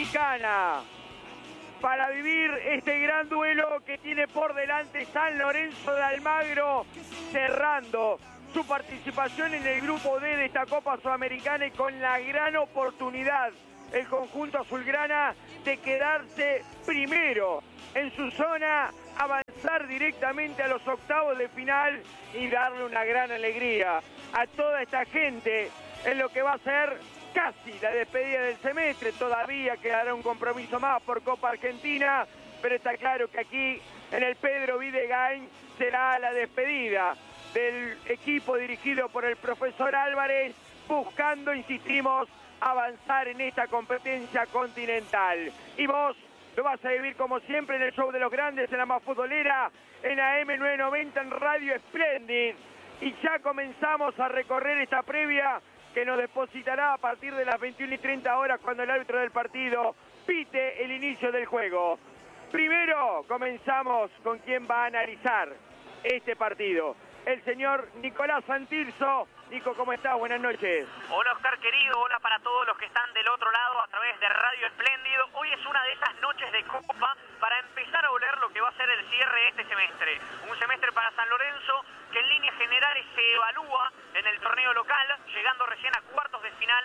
Sudamericana para vivir este gran duelo que tiene por delante San Lorenzo de Almagro, cerrando su participación en el grupo D de esta Copa Sudamericana y con la gran oportunidad el conjunto azulgrana de quedarse primero en su zona, avanzar directamente a los octavos de final y darle una gran alegría a toda esta gente en lo que va a ser casi la despedida del semestre. Todavía quedará un compromiso más por Copa Argentina, pero está claro que aquí en el Pedro Videgain será la despedida del equipo dirigido por el profesor Álvarez, buscando, insistimos, avanzar en esta competencia continental. Y vos lo vas a vivir como siempre en el show de los grandes, en la más futbolera, en AM990, en Radio Splendid. Y ya comenzamos a recorrer esta previa que nos depositará a partir de las 21:30 horas cuando el árbitro del partido pite el inicio del juego. Primero comenzamos con quien va a analizar este partido, el señor Nicolás Santilso. Nico, ¿cómo estás? Buenas noches. Hola Oscar querido, hola para todos los que están del otro lado a través de Radio Espléndido. Hoy es una de esas noches de Copa para empezar a oler lo que va a ser el cierre de este semestre. Un semestre para San Lorenzo que en líneas generales se evalúa en el torneo local, llegando recién a cuartos de final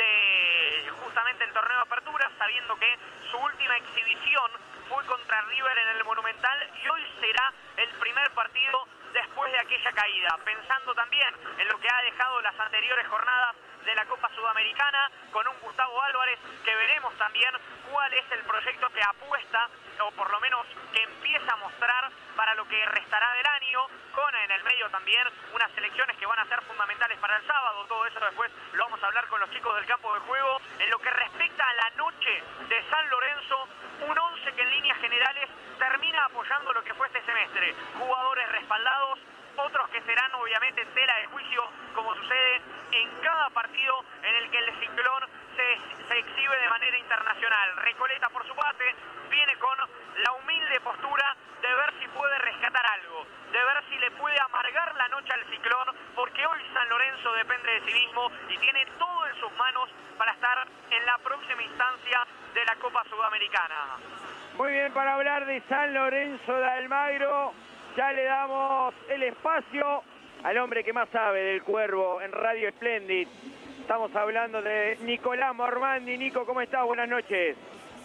de justamente el torneo de apertura, sabiendo que su última exhibición fue contra River en el Monumental y hoy será el primer partido después de aquella caída, pensando también en lo que ha dejado las anteriores jornadas de la Copa Sudamericana, con un Gustavo Álvarez que veremos también cuál es el proyecto que apuesta, o por lo menos que empieza a mostrar para lo que restará del año, con en el medio también unas selecciones que van a ser fundamentales para el sábado. Todo eso después lo vamos a hablar con los chicos del campo de juego. En lo que respecta a la noche de San Lorenzo, un 11 que en líneas generales termina apoyando lo que fue este semestre. Jugadores respaldados, otros que serán obviamente tela de juicio, como sucede en cada partido en el que el ciclón se exhibe de manera internacional. Recoleta, por su parte, viene con la humilde postura de ver si puede rescatar algo, de ver si le puede amargar la noche al ciclón, porque hoy San Lorenzo depende de sí mismo y tiene todo en sus manos para estar en la próxima instancia de la Copa Sudamericana. Muy bien, para hablar de San Lorenzo de Almagro, ya le damos el espacio al hombre que más sabe del Cuervo en Radio Splendid. Estamos hablando de Nicolás Mormandi. Nico, ¿cómo estás? Buenas noches.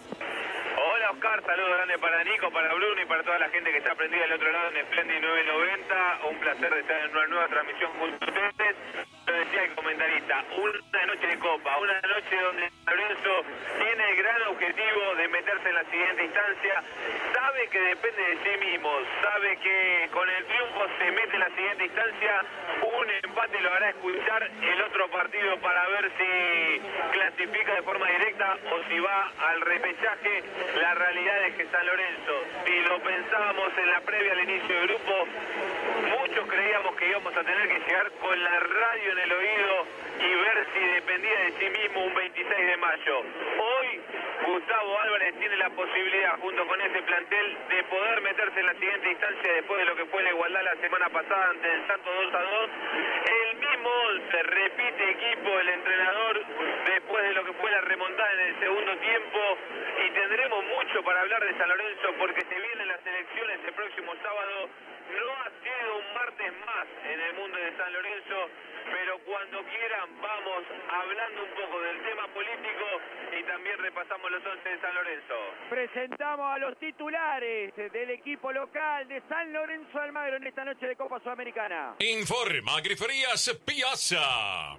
Hola Oscar, saludos grandes para Nico, para Bruno y para toda la gente que está prendida del otro lado en Splendid 990. Un placer de estar en una nueva transmisión junto a ustedes. Lo decía el comentarista, una noche de Copa, una noche donde Lorenzo tiene el gran objetivo de meterse en la siguiente instancia. Sabe que depende de sí mismo, sabe que con el triunfo se mete en la siguiente instancia. Un empate lo hará escuchar el otro partido para ver si clasifica de forma directa o si va al repechaje. La realidad es que San Lorenzo, si lo pensábamos en la previa al inicio del grupo, muchos creíamos que íbamos a tener que llegar con la radio en el oído y ver si dependía de sí mismo un 26 de mayo. Hoy Gustavo Álvarez tiene la posibilidad, junto con ese plantel, de poder meterse en la siguiente instancia después de lo que fue la igualdad la semana pasada ante el Santos 2-2. El mismo 11, repite equipo el entrenador después de lo que fue la remontada en el segundo tiempo, y tendremos mucho para hablar de San Lorenzo porque se vienen las elecciones el próximo sábado. No ha sido un martes más en el mundo de San Lorenzo, pero cuando quieran vamos hablando un poco del tema político y también repasamos los 11 de San Lorenzo. Presentamos a los titulares del equipo local de San Lorenzo de Almagro en esta noche de Copa Sudamericana. Informa Griferías Piazza.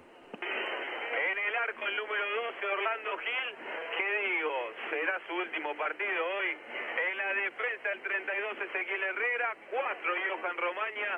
En el arco el número 12, Orlando Gil, que digo, será su último partido hoy. En la defensa el 32, Ezequiel Herrera, 4, Johan Romaña,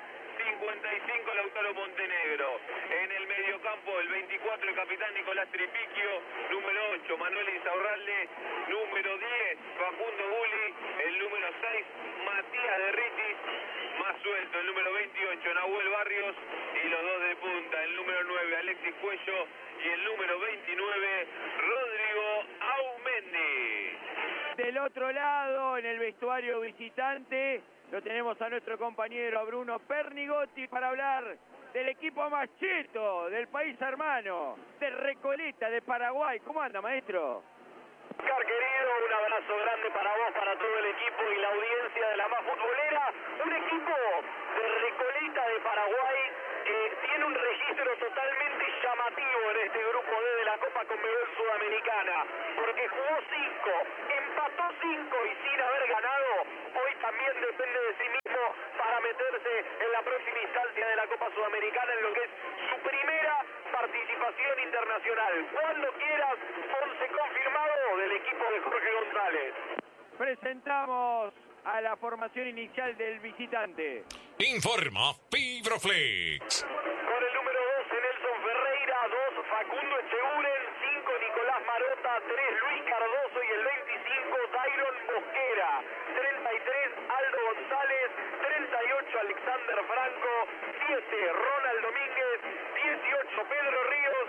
55, Lautaro Montenegro. En el mediocampo el 24, el capitán Nicolás Tripiquio, número 8, Manuel Insaurralde, número 10, Facundo Gulli, el número 6, Matías Derritis, más suelto el número 28, Nahuel Barrios, y los dos de punta, el número 9, Alexis Cuello, y el número 29, Rodrigo Aumendi. Del otro lado, en el vestuario visitante, lo tenemos a nuestro compañero, a Bruno Pernigotti, para hablar del equipo más cheto del país hermano, de Recoleta, de Paraguay. ¿Cómo anda, maestro? Oscar, querido, un abrazo grande para vos, para todo el equipo y la audiencia de la más futbolera. Un equipo de Recoleta de Paraguay que tiene un registro totalmente llamativo en este grupo D de la Copa Conmebol Sudamericana, porque jugó 5, empató 5 y sin haber ganado, hoy también depende de sí mismo para meterse en la próxima instancia de la Copa Sudamericana en lo que es su primera participación internacional. Cuando quieras, 11 confirmado del equipo de Jorge González. Presentamos a la formación inicial del visitante. Informa Fibroflex. Con el número 12 Nelson Ferreira, 2 Facundo Echeguren, 5 Nicolás Marota, 3 Luis Cardoso y el 25 Dairon Mosquera, 33 Aldo González, 38 Alexander Franco, 7 Ronald Domínguez, 18 Pedro Ríos,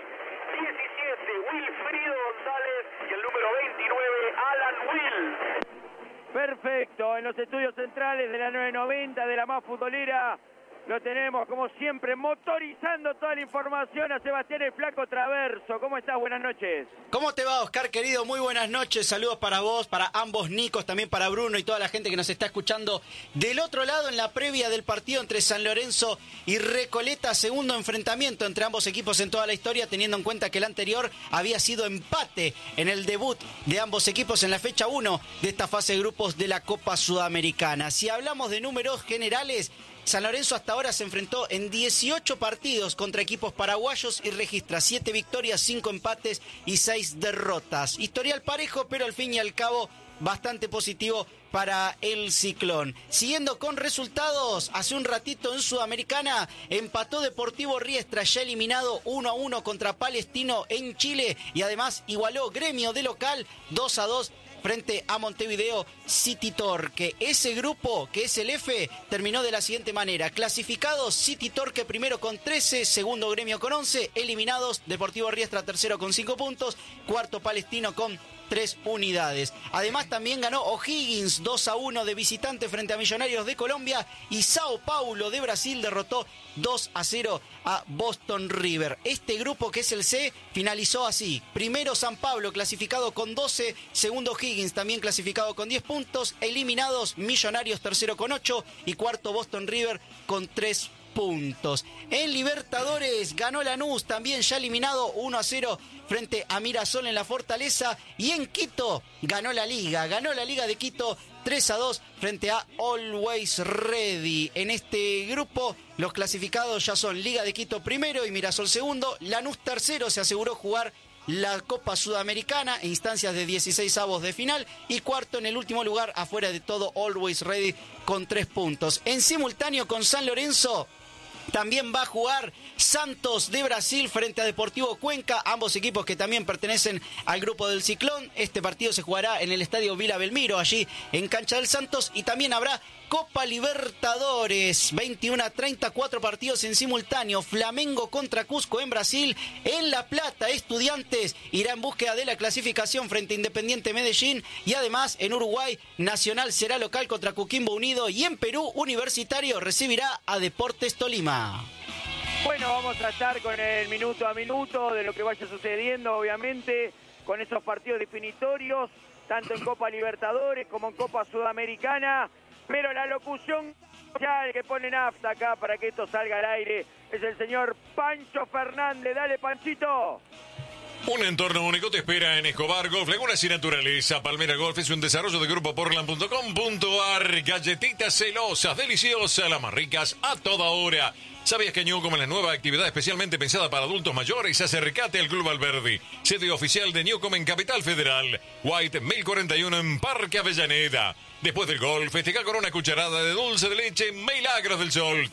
17 Wilfrido González y el número 29 Alan Will. Perfecto, en los estudios centrales de la 990 de la más futbolera lo tenemos como siempre motorizando toda la información a Sebastián el Flaco Traverso. ¿Cómo estás? Buenas noches. ¿Cómo te va, Oscar, querido? Muy buenas noches. Saludos para vos, para ambos Nicos, también para Bruno y toda la gente que nos está escuchando del otro lado en la previa del partido entre San Lorenzo y Recoleta. Segundo enfrentamiento entre ambos equipos en toda la historia, teniendo en cuenta que el anterior había sido empate en el debut de ambos equipos en la fecha 1 de esta fase de grupos de la Copa Sudamericana. Si hablamos de números generales, San Lorenzo hasta ahora se enfrentó en 18 partidos contra equipos paraguayos y registra 7 victorias, 5 empates y 6 derrotas. Historial parejo, pero al fin y al cabo bastante positivo para el Ciclón. Siguiendo con resultados, hace un ratito en Sudamericana empató Deportivo Riestra, ya eliminado 1-1 contra Palestino en Chile, y además igualó Gremio de local 2-2 frente a Montevideo City Torque. Ese grupo, que es el F, terminó de la siguiente manera. Clasificados, City Torque primero con 13, segundo Gremio con 11, eliminados Deportivo Riestra tercero con 5 puntos, cuarto Palestino con 3 unidades. Además también ganó O'Higgins 2-1 de visitante frente a Millonarios de Colombia, y Sao Paulo de Brasil derrotó 2-0 a Boston River. Este grupo, que es el C, finalizó así: primero San Pablo clasificado con 12, segundo O'Higgins también clasificado con 10 puntos, eliminados Millonarios tercero con 8 y cuarto Boston River con 3 puntos. En Libertadores ganó Lanús, también ya eliminado 1-0 frente a Mirasol en la Fortaleza, y en Quito ganó la Liga de Quito 3-2 frente a Always Ready. En este grupo los clasificados ya son Liga de Quito primero y Mirasol segundo. Lanús tercero se aseguró jugar la Copa Sudamericana en instancias de 16avos de final, y cuarto en el último lugar, afuera de todo, Always Ready con 3 puntos. En simultáneo con San Lorenzo también va a jugar Santos de Brasil frente a Deportivo Cuenca, ambos equipos que también pertenecen al grupo del Ciclón. Este partido se jugará en el estadio Vila Belmiro, allí en Cancha del Santos, y también habrá Copa Libertadores, 21-34 partidos en simultáneo. Flamengo contra Cusco en Brasil. En La Plata, Estudiantes irá en búsqueda de la clasificación frente a Independiente Medellín, y además en Uruguay, Nacional será local contra Coquimbo Unido, y en Perú, Universitario recibirá a Deportes Tolima. Bueno, vamos a estar con el minuto a minuto de lo que vaya sucediendo, obviamente, con esos partidos definitorios, tanto en Copa Libertadores como en Copa Sudamericana. Pero la locución, ya el que pone nafta acá para que esto salga al aire, es el señor Pancho Fernández. Dale, Panchito. Un entorno único te espera en Escobar Golf, Lagunas y Naturaleza. Palmera Golf es un desarrollo de grupoportland.com.ar. Galletitas celosas, deliciosas, las más ricas a toda hora. ¿Sabías que Newcom es la nueva actividad especialmente pensada para adultos mayores? Acércate al Club Alberdi, sede oficial de Newcom en Capital Federal. White 1041 en Parque Avellaneda. Después del golf, festeja con una cucharada de dulce de leche Milagros del Sol.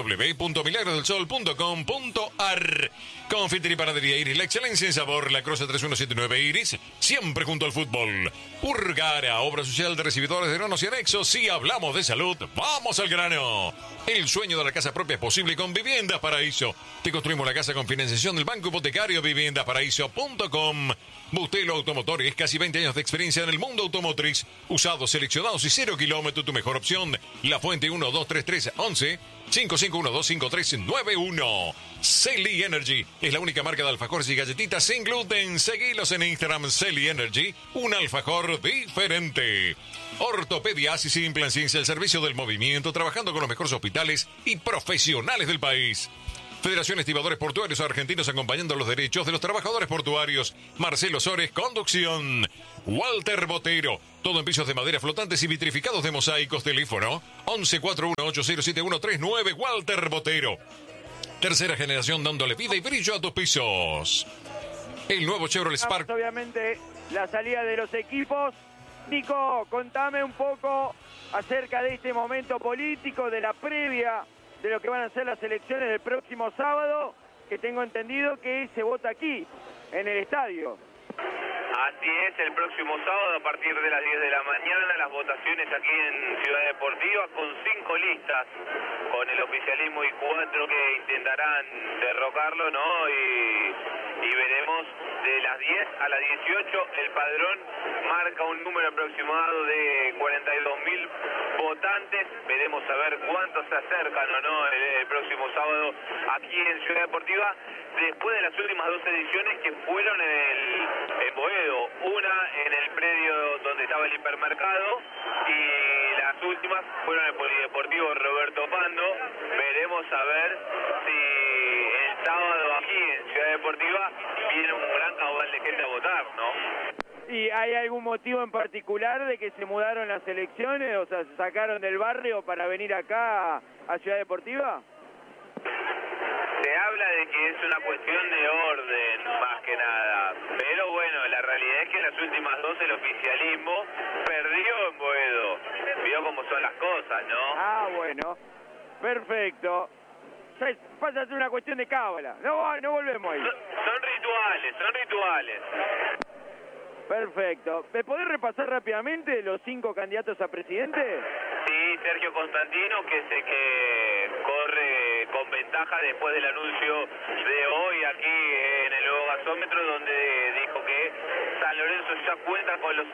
www.milagrosdelsol.com.ar. Confitería y panadería Iris, la excelencia en sabor. La Croce 3179 Iris, siempre junto al fútbol. Urgara, obra social de recibidores de granos y anexos. Si hablamos de salud, vamos al grano. El sueño de la casa propia es posible con con Viviendas Paraíso. Te construimos la casa con financiación del Banco Hipotecario viviendasparaíso.com. Bustelo Automotores, casi 20 años de experiencia en el mundo automotriz. Usados, seleccionados y 0 kilómetros, tu mejor opción. La Fuente 123311 55125391. Celi Energy es la única marca de alfajores y galletitas sin gluten. Seguilos en Instagram, Celi Energy, un alfajor diferente. Ortopedia Asis Implant Ciencia, el servicio del movimiento, trabajando con los mejores hospitales y profesionales del país. Federación Estibadores Portuarios Argentinos, acompañando los derechos de los trabajadores portuarios. Marcelo Sores, conducción. Walter Botero, todo en pisos de madera flotantes y vitrificados de mosaicos. Teléfono 1141807139. Walter Botero. Tercera generación dándole vida y brillo a tus pisos. El nuevo Chevrolet Spark. Obviamente, la salida de los equipos. Nico, contame un poco acerca de este momento político, de la previa de lo que van a ser las elecciones del próximo sábado, que tengo entendido que se vota aquí, en el estadio. Así es, el próximo sábado a partir de las 10 de la mañana, las votaciones aquí en Ciudad Deportiva con 5 listas, con el oficialismo y 4 que intentarán derrocarlo, ¿no? Y veremos de las 10 a las 18, el padrón marca un número aproximado de 42.000 votantes. Veremos a ver cuántos se acercan o no el próximo sábado aquí en Ciudad Deportiva, después de las últimas 2 ediciones que fueron en Boedo, una en el predio donde estaba el hipermercado y las últimas fueron en el Polideportivo Roberto Pando. Veremos a ver si el sábado aquí en Ciudad Deportiva viene un gran caudal de gente a votar, ¿no? ¿Y hay algún motivo en particular de que se mudaron las elecciones? O sea, ¿se sacaron del barrio para venir acá a Ciudad Deportiva? Se habla de que es una cuestión de orden, más que nada. Pero bueno, la realidad es que en las últimas 2 el oficialismo perdió en Boedo. Vio cómo son las cosas, ¿no? Ah, bueno. Perfecto. Pasa a ser una cuestión de cábala. No volvemos ahí. Son rituales. Perfecto. ¿Me podés repasar rápidamente los 5 candidatos a presidente? Sí, Sergio Constantino, que es el que corre con ventaja después del anuncio de hoy aquí en el nuevo gasómetro, donde dijo que San Lorenzo ya cuenta con los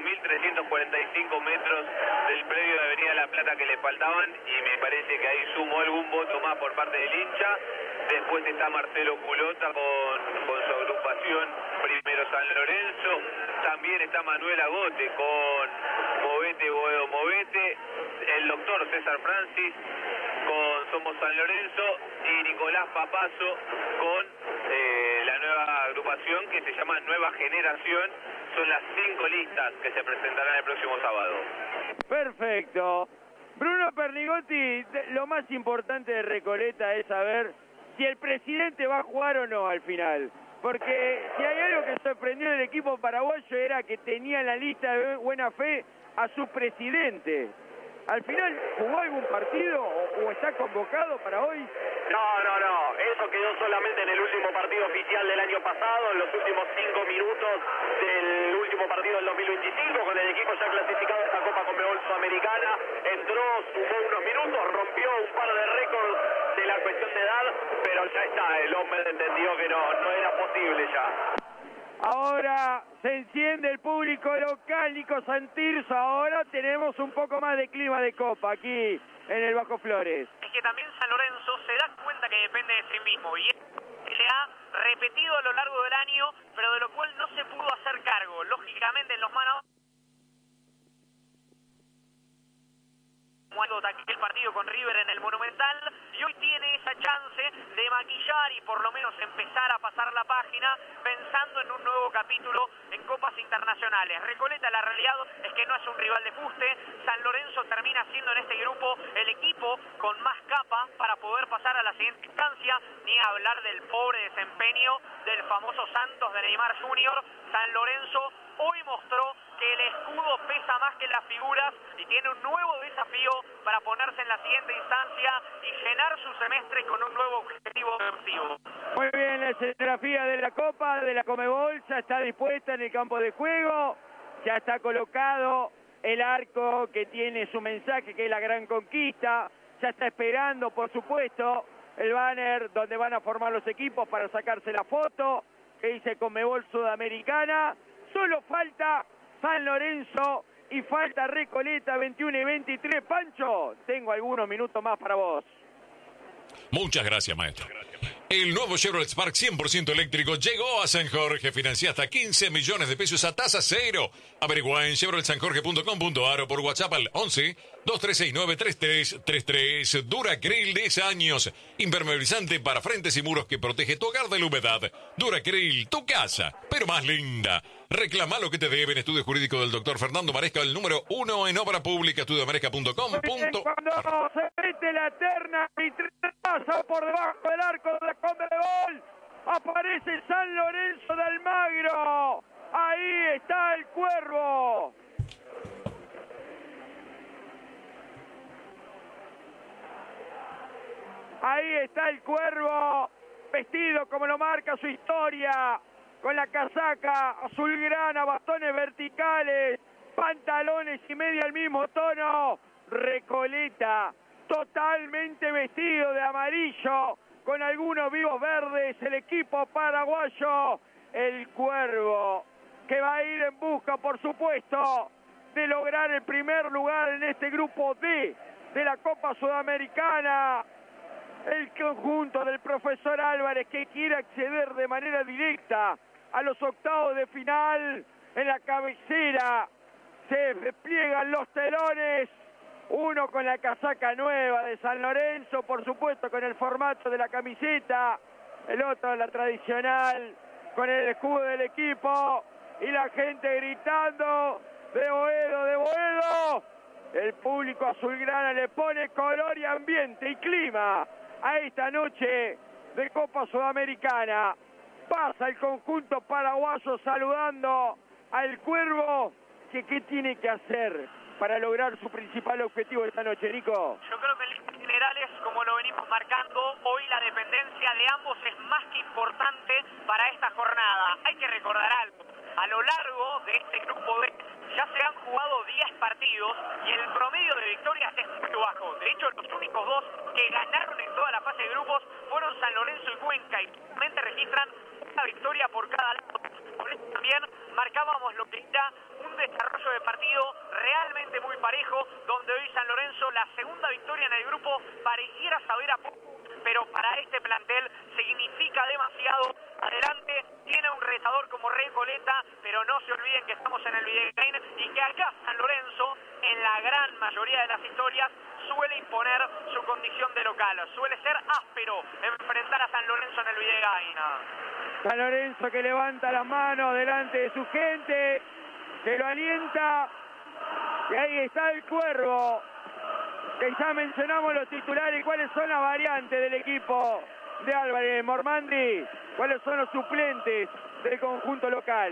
8.345 metros del predio de Avenida La Plata que le faltaban, y me parece que ahí sumó algún voto más por parte del hincha. Después está Marcelo Culota con su agrupación Primero San Lorenzo. También está Manuel Agote con Movete, Boedo, Movete. El doctor César Francis con Somos San Lorenzo. Y Nicolás Papazo con la nueva agrupación que se llama Nueva Generación. Son las 5 listas que se presentarán el próximo sábado. Perfecto. Bruno Pernigotti, lo más importante de Recoleta es saber si el presidente va a jugar o no al final. Porque si hay algo que sorprendió del equipo paraguayo era que tenía en la lista de buena fe a su presidente. ¿Al final jugó algún partido o está convocado para hoy? No. Eso quedó solamente en el último partido oficial del año pasado, en los últimos 5 minutos del último partido del 2025, con el equipo ya clasificado a esta Copa Conmebol Sudamericana. Entró, sumó unos minutos, rompió un par de récords de la cuestión de edad, pero ya está, el hombre entendió que no era posible ya. Ahora se enciende el público local, Nico Santirso. Ahora tenemos un poco más de clima de Copa aquí en el Bajo Flores. Es que también San Lorenzo se da cuenta que depende de sí mismo y se ha repetido a lo largo del año, pero de lo cual no se pudo hacer cargo. Lógicamente en los manos el partido con River en el Monumental, y hoy tiene esa chance de maquillar y por lo menos empezar a pasar la página pensando en un nuevo capítulo en Copas Internacionales. Recoleta, la realidad es que no es un rival de fuste. San Lorenzo termina siendo en este grupo el equipo con más capa para poder pasar a la siguiente instancia, ni hablar del pobre desempeño del famoso Santos de Neymar Jr. San Lorenzo hoy mostró que el escudo pesa más que las figuras y tiene un nuevo desafío para ponerse en la siguiente instancia y llenar su semestre con un nuevo objetivo deportivo. Muy bien, la escenografía de la Copa, de la Conmebol, ya está dispuesta en el campo de juego, ya está colocado el arco que tiene su mensaje, que es la gran conquista, ya está esperando, por supuesto, el banner donde van a formar los equipos para sacarse la foto, que dice Conmebol Sudamericana. Solo falta San Lorenzo y falta Recoleta, 21 y 23. Pancho, tengo algunos minutos más para vos. Muchas gracias, maestro. El nuevo Chevrolet Spark 100% eléctrico llegó a San Jorge. Financia hasta 15 millones de pesos a tasa cero. Averigua en chevroletsanjorge.com.ar o por WhatsApp al 11-2369-3333. Duracryl 10 años. Impermeabilizante para frentes y muros que protege tu hogar de la humedad. Duracryl, tu casa, pero más linda. Reclama lo que te deben. Estudio jurídico del doctor Fernando Maresca, el número 1 en obra pública, estudiomaresca.com. Cuando se mete la terna y pasa por debajo del arco de Conmebol, aparece San Lorenzo de Almagro. Ahí está el Cuervo. Ahí está el Cuervo, vestido como lo marca su historia, con la casaca azulgrana, bastones verticales, pantalones y media al mismo tono. Recoleta, totalmente vestido de amarillo, con algunos vivos verdes, el equipo paraguayo, el Cuervo, que va a ir en busca, por supuesto, de lograr el primer lugar en este grupo D de la Copa Sudamericana. El conjunto del profesor Álvarez, que quiere acceder de manera directa a los octavos de final. En la cabecera se despliegan los telones, uno con la casaca nueva de San Lorenzo, por supuesto con el formato de la camiseta, el otro la tradicional con el escudo del equipo, y la gente gritando de Boedo, de Boedo. El público azulgrana le pone color y ambiente y clima a esta noche de Copa Sudamericana. Pasa el conjunto paraguayo saludando al Cuervo, que qué tiene que hacer para lograr su principal objetivo esta noche, Nico. Yo creo que en generales, como lo venimos marcando, hoy la dependencia de ambos es más que importante para esta jornada. Hay que recordar algo. A lo largo de este grupo B ya se han jugado 10 partidos y el promedio de victorias es muy bajo. De hecho, los únicos dos que ganaron en toda la fase de grupos fueron San Lorenzo y Cuenca, y realmente registran una victoria por cada lado. Por eso también marcábamos lo que era un desarrollo de partido realmente muy parejo, donde hoy San Lorenzo, la segunda victoria en el grupo, pareciera saber a poco, pero para este plantel significa demasiado. Adelante tiene un retador como Recoleta, pero no se olviden que estamos en el Videgain y que acá San Lorenzo, en la gran mayoría de las historias, suele imponer su condición de local. Suele ser áspero enfrentar a San Lorenzo en el Videgain. San Lorenzo que levanta las manos delante de su gente, que lo alienta, y ahí está el Cuervo, que ya mencionamos los titulares. ¿Cuáles son las variantes del equipo de Álvarez? Mormandi, ¿cuáles son los suplentes del conjunto local?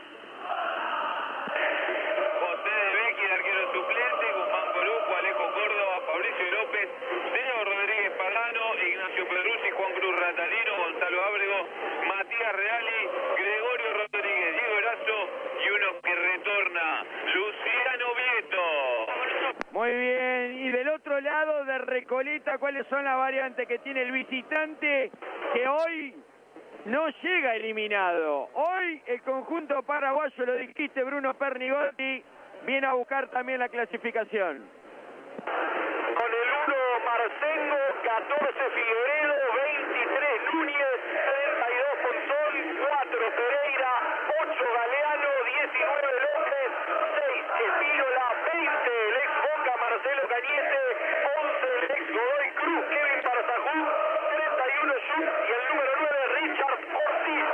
José de Becchi, arquero suplente, Guzmán Corujo, Alejo Córdoba, Fabricio López, Diego Rodríguez Pagano, Ignacio Pedruzzi, Juan Cruz Ratalino, Gonzalo Ábrego, Matías Reali, Gregorio Rodríguez, Diego Erazo y uno que retorna, Luciano Vieto. Muy bien, y del otro lado de Recoleta, ¿cuáles son las variantes que tiene el visitante, que hoy no llega eliminado? Hoy el conjunto paraguayo, lo dijiste, Bruno Pernigotti, viene a buscar también la clasificación. Con el 1 Marcengo, 14 Figueredo, 23 Núñez, 32 Ponzón, 4 Pereira, 8 Galeano, 19 López, 6 Espínola, 20 el ex Boca Marcelo Cañete, 11 el ex Godoy Cruz Kevin Parzajú, 31 Schuch y el número 9 Richard Ortiz.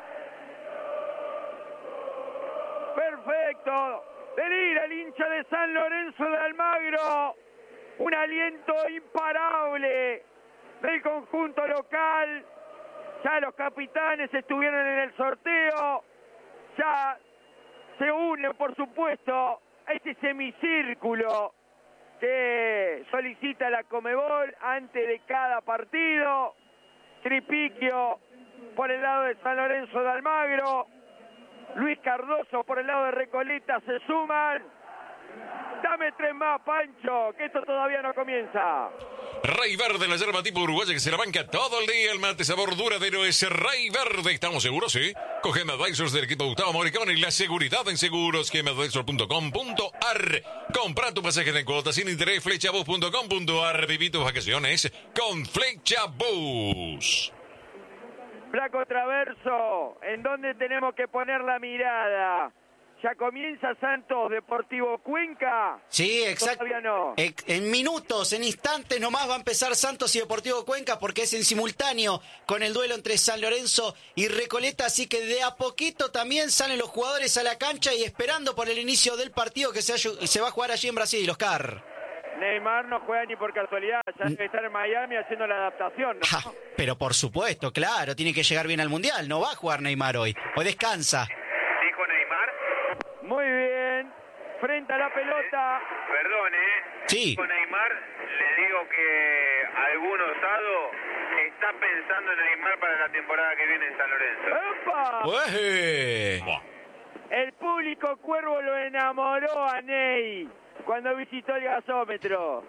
Perfecto, delira el hincha de San Lorenzo de Almagro, un aliento imparable del conjunto local. Ya los capitanes estuvieron en el sorteo, ya se unen, por supuesto, a este semicírculo que solicita la Conmebol antes de cada partido. Tripiquio por el lado de San Lorenzo de Almagro, Luis Cardoso por el lado de Recoleta se suman. Dame tres más, Pancho, que esto todavía no comienza. Rey Verde, la yerba tipo uruguaya que se la banca todo el día. El mate sabor duradero es Rey Verde. ¿Estamos seguros? Sí. Con Gema Advisors del equipo Gustavo Moricón y la seguridad en seguros. GemaAdvisors.com.ar. Compra tu pasaje en cuotas sin interés. Flechabus.com.ar. Viví tus vacaciones con Flechabus. Flaco Traverso, ¿en dónde tenemos que poner la mirada? ¿Ya comienza Santos Deportivo Cuenca? Sí, exacto. Todavía no. En minutos, en instantes nomás va a empezar Santos y Deportivo Cuenca porque es en simultáneo con el duelo entre San Lorenzo y Recoleta, así que de a poquito también salen los jugadores a la cancha y esperando por el inicio del partido que se va a jugar allí en Brasil, Oscar. Neymar no juega ni por casualidad, ya debe estar en Miami haciendo la adaptación, ¿no? Pero por supuesto, claro, tiene que llegar bien al Mundial, no va a jugar Neymar hoy descansa. ¿Dijo Neymar? Muy bien, frente a la pelota. Perdón, Sí. Con Neymar le digo que algún osado está pensando en Neymar para la temporada que viene en San Lorenzo. ¡Epa! Buah. El público Cuervo lo enamoró a Ney cuando visitó el gasómetro.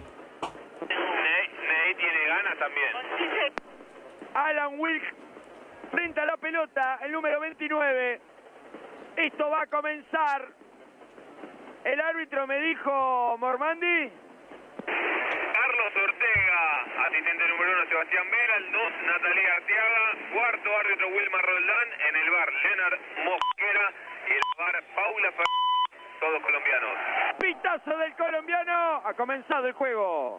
Ney tiene ganas también. Alan Wilk frente a la pelota, el número 29. Esto va a comenzar. El árbitro me dijo, Mormandi. Carlos Ortega, asistente número 1 Sebastián Vera, el 2 Natalia Arteaga, cuarto árbitro Wilmar Roldán, en el bar Leonard Mosquera y el bar Paula Fernández, todos colombianos. Pitazo del colombiano. Ha comenzado el juego.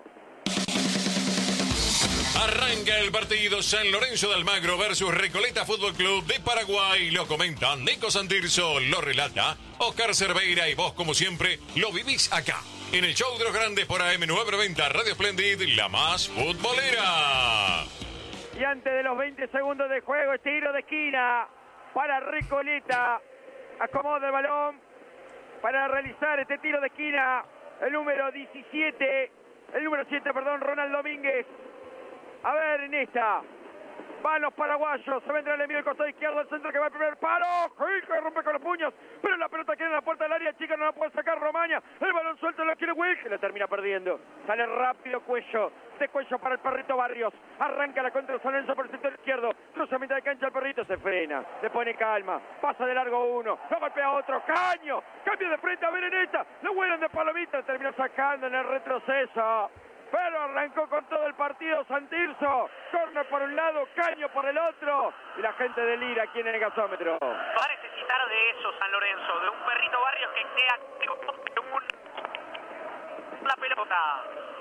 Arranca el partido San Lorenzo de Almagro versus Recoleta Fútbol Club de Paraguay. Lo comenta Nico Santirso, lo relata Oscar Cerveira y vos, como siempre, lo vivís acá, en el show de los grandes por AM990 Radio Splendid, la más futbolera. Y antes de los 20 segundos de juego, tiro de esquina para Recoleta. Acomoda el balón para realizar este tiro de esquina. El número 7, Ronald Domínguez. A ver, en esta. Van los paraguayos. Se vendrá el envío del costado izquierdo al centro que va el primer paro. Gil que rompe con los puños. Pero la pelota queda en la puerta del área chica. No la puede sacar Romaña. El balón suelto lo quiere Will. Que la termina perdiendo. Sale rápido Cuello. De Cuello para el perrito Barrios. Arranca la contra San Lorenzo por el sector izquierdo. Cruza a mitad de cancha el perrito. Se frena. Le pone calma. Pasa de largo uno. Lo golpea otro. Caño. Cambio de frente a Bereneta. Lo vuelan de palomita. Termina sacando en el retroceso. Pero arrancó con todo el partido Santirso. Corner por un lado, Caño por el otro. Y la gente delira aquí en el gasómetro. Va a necesitar de eso San Lorenzo, de un perrito Barrios que queda la pelota.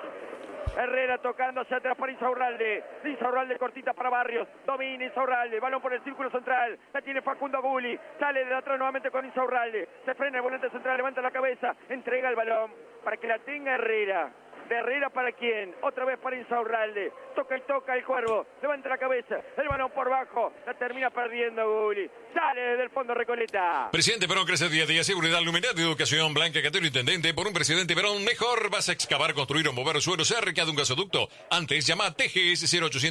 Herrera tocando hacia atrás para Insaurralde. Insaurralde cortita para Barrios. Domina Insaurralde. Balón por el círculo central. La tiene Facundo Guli. Sale de atrás nuevamente con Insaurralde. Se frena el volante central. Levanta la cabeza. Entrega el balón para que la tenga Herrera. ¿De Herrera para quién? Otra vez para Insaurralde. Toca y toca el Cuervo. Levanta la cabeza. El balón por bajo. La termina perdiendo Guli. Sale desde el fondo Recoleta. Presidente Perón crece día a día. Seguridad, luminaria, educación, Blanca Catero, intendente. Por un presidente Perón mejor. Vas a excavar, construir o mover suelo cerca de un gasoducto. Antes llama a TGS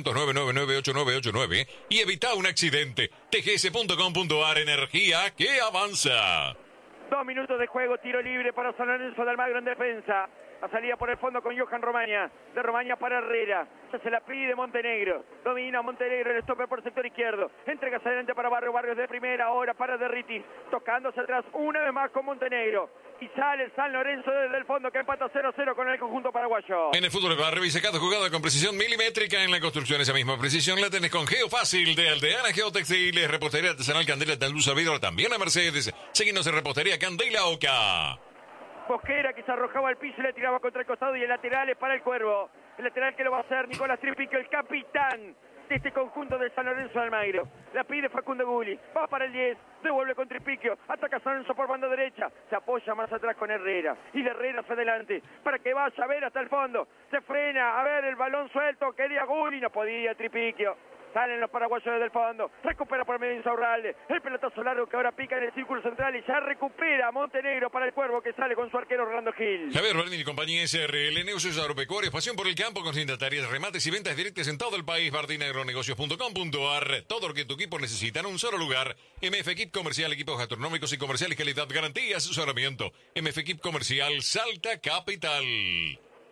0800-999-8989 y evita un accidente. TGS.com.ar. Energía que avanza. 2 minutos de juego. Tiro libre para San Lorenzo de Almagro en defensa. La salida por el fondo con Johan Romaña. De Romaña para Herrera. Ya se la pide Montenegro. Domina Montenegro. El stopper por el sector izquierdo. Entrega hacia adelante para Barrios. Barrios de primera. Ahora para Derritis. Tocándose atrás una vez más con Montenegro. Y sale el San Lorenzo desde el fondo que empata 0-0 con el conjunto paraguayo. En el fútbol de barrio, cada jugada con precisión milimétrica. En la construcción, esa misma precisión la tenés con Geofácil de Aldeana Geotextiles. Repostería artesanal Candela de Luz Vidro. También a Mercedes. Seguinos en Repostería Candela Oca. Mosquera que se arrojaba al piso y le tiraba contra el costado y el lateral es para el Cuervo. El lateral que lo va a hacer Nicolás Tripico, el capitán de este conjunto de San Lorenzo de Almagro. La pide Facundo Guli, va para el 10, devuelve con Tripiquio, ataca San Lorenzo por banda derecha, se apoya más atrás con Herrera, y de Herrera hacia adelante, para que vaya a ver hasta el fondo, se frena, a ver el balón suelto, quería Guli, no podía Tripiquio. Salen los paraguayos desde el fondo. Recupera por medio de Insaurralde. El pelotazo largo que ahora pica en el círculo central y ya recupera Montenegro para el Cuervo que sale con su arquero Orlando Gil. Javier Bardini y compañía SRL, negocios agropecuarios, pasión por el campo, con tareas, remates y ventas directas en todo el país. BardiniAgronegocios.com.ar. Todo lo que tu equipo necesita en un solo lugar. MF Equip Comercial, equipos gastronómicos y comerciales, calidad, garantía, asesoramiento. MF Equip Comercial, Salta Capital.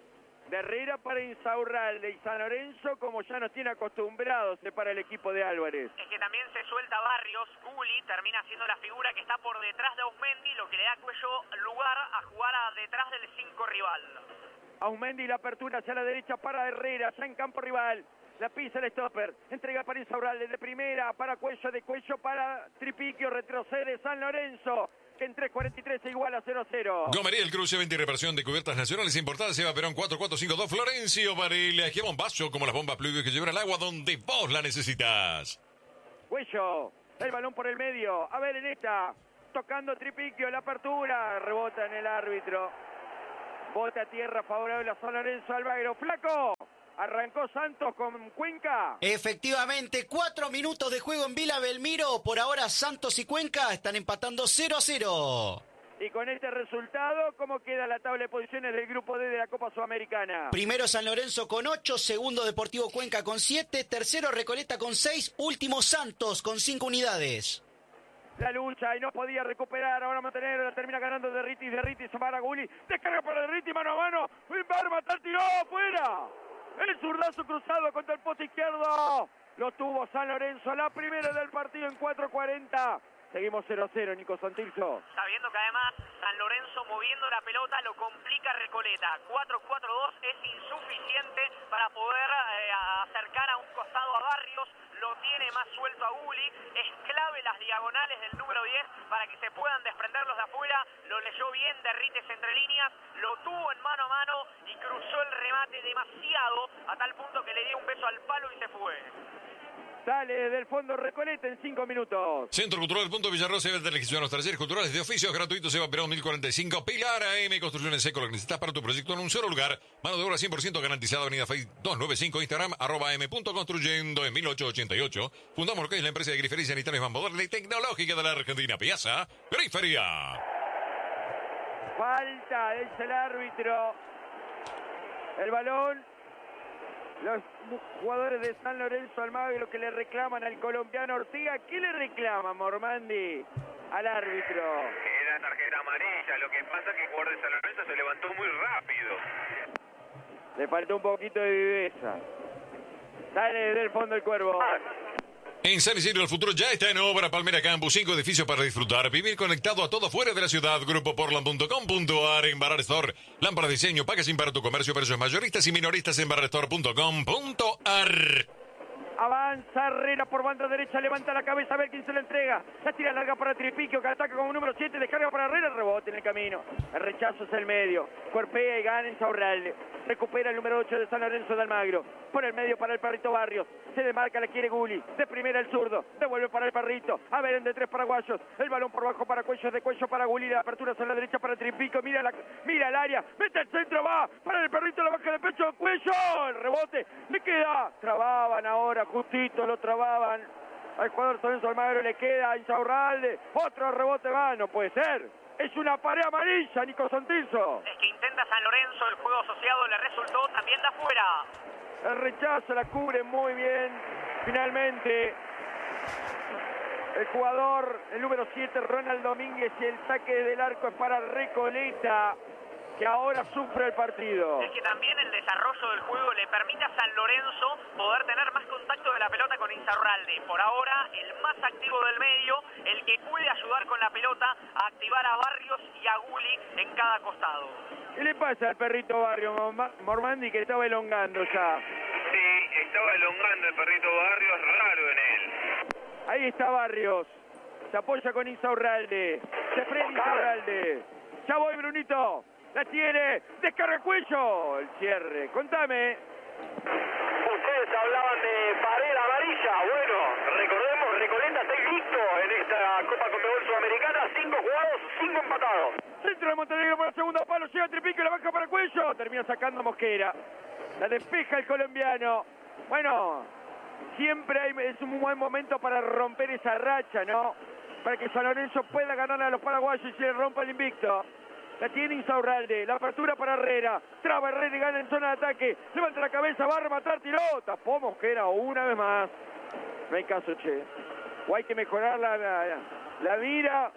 De Herrera para Insaurralde y San Lorenzo, como ya nos tiene acostumbrados, para el equipo de Álvarez. Es que también se suelta Barrios. Gulli termina siendo la figura que está por detrás de Ausmendi, lo que le da Cuello lugar a jugar detrás del 5 rival. Ausmendi, la apertura hacia la derecha para Herrera, ya en campo rival. La pisa el stopper, entrega para Insaurralde de primera, para Cuello, de Cuello para Tripiquio, retrocede San Lorenzo, que en 3.43 se iguala a 0-0. Gomería, el cruce, venta y reparación de cubiertas nacionales importadas, Eva Perón 4452, Florencio Varela, que bombazo como las bombas pluvios que llevan el agua donde vos la necesitas. Cuello, el balón por el medio, a ver en esta, tocando Tripiquio, la apertura, rebota en el árbitro, bota a tierra favorable a San Lorenzo Almagro. Flaco, arrancó Santos con Cuenca. Efectivamente, 4 minutos de juego en Vila Belmiro. Por ahora Santos y Cuenca están empatando 0-0. Y con este resultado, ¿cómo queda la tabla de posiciones del grupo D de la Copa Sudamericana? Primero San Lorenzo con 8, segundo Deportivo Cuenca con 7, tercero Recoleta con 6, último Santos con 5 unidades. La lucha y no podía recuperar, ahora Montenegro la termina ganando Derritis se para Gulli, descarga para Derritis, mano a mano, va a matar, tiró afuera. El zurdazo cruzado contra el poste izquierdo. Lo tuvo San Lorenzo, la primera del partido en 4.40. Seguimos 0-0, Nico Santilso. Sabiendo que además San Lorenzo moviendo la pelota lo complica Recoleta. 4-4-2 es insuficiente para poder acercar a un costado a Barrios. Lo tiene más suelto a Gulli. Es clave las diagonales del número 10 para que se puedan desprender los de afuera. Lo leyó bien Derrites entre líneas. Lo tuvo en mano a mano y cruzó el remate demasiado a tal punto que le dio un beso al palo y se fue. Sale desde el fondo Recoleta en 5 minutos. Centro Cultural Punto Villarrosa, de los talleres culturales de oficios gratuitos, Eva Perón 1045, Pilar AM, Construcciones Seco, lo que necesitas para tu proyecto en un solo lugar. Mano de obra 100% garantizada, Avenida Fey 295, Instagram, @m.construyendo en 1888. Fundamos lo que es la empresa de grifería sanitaria más moderna y tecnológica de la Argentina, Piazza Grifería. Falta, dice el árbitro. El balón. Los jugadores de San Lorenzo Almagro que le reclaman al colombiano Ortiga. ¿Qué le reclama Mormandi al árbitro? Era tarjeta amarilla. Lo que pasa es que el jugador de San Lorenzo se levantó muy rápido. Le faltó un poquito de viveza. Sale desde el fondo el Cuervo. En San Isidro el futuro ya está en obra. Palmera Campus, 5 edificios para disfrutar. Vivir conectado a todo fuera de la ciudad. Grupoportland.com.ar. en Barrar Store. Lámparas de diseño, packaging para tu comercio, precios mayoristas y minoristas en barrestore.com.ar. Avanza Herrera por banda derecha, levanta la cabeza a ver quién se la entrega. La tira larga para Tripiquio, que ataca como número 7, descarga para Herrera, rebote en el camino. El rechazo es el medio. Cuerpea y gana Insaurralde. Recupera el número 8 de San Lorenzo de Almagro. Por el medio para el Perrito Barrios. Se demarca, la quiere Gulli. De primera el zurdo. Devuelve para el Perrito. A ver, de 3 paraguayos. El balón por bajo para Cuello, de Cuello para Gulli. La apertura hacia la derecha para Tripiquio. Mira el área. Mete el centro, va. Para el Perrito, la baja de pecho. Cuello. El rebote. Le queda. Trababan ahora. Justito lo trababan al jugador San Lorenzo Almagro, le queda a Insaurralde, otro rebote va, no puede ser, es una pared amarilla, Nico Santilso. Es que intenta San Lorenzo, el juego asociado le resultó también de afuera. El rechazo la cubre muy bien, finalmente el jugador, el número 7, Ronald Domínguez, y el saque del arco es para Recoleta, que ahora sufre el partido. Es que también el desarrollo del juego le permite a San Lorenzo poder tener más contacto de la pelota con Insaurralde. Por ahora, el más activo del medio, el que puede ayudar con la pelota a activar a Barrios y a Gulli en cada costado. ¿Qué le pasa al Perrito Barrios, Mormandi, que estaba elongando ya? Sí, estaba elongando el Perrito Barrios, raro en él. Ahí está Barrios, se apoya con Insaurralde, se frena Insaurralde. Ya voy, Brunito. La tiene, descarga Cuello, el cierre, contame. Ustedes hablaban de pared amarilla, bueno, recordemos, Recoleta está invicto en esta Copa Conmebol Sudamericana, 5 jugados, 5 empatados. Centro de Montenegro para el segundo palo, llega Tripiquio, la baja para Cuello, termina sacando Mosquera. La despeja el colombiano. Bueno, siempre es un buen momento para romper esa racha, ¿no? Para que San Lorenzo pueda ganar a los paraguayos y se le rompa el invicto. La tiene Insaurralde, la apertura para Herrera, traba Herrera y gana en zona de ataque, levanta la cabeza, va a rematar, tiró, tapó Mosquera una vez más. No hay caso, che. O hay que mejorar la mira